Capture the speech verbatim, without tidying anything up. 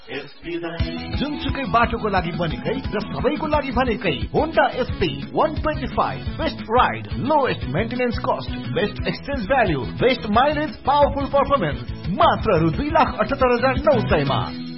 जुनसुकै बाटोको लागि बनेकै र सबैको लागि भनेकै Honda SP one twenty-five best ride, lowest maintenance cost, best exchange value, best mileage, powerful performance, मात्र रु दुई लाख अठहत्तर हजार नौ सयमा।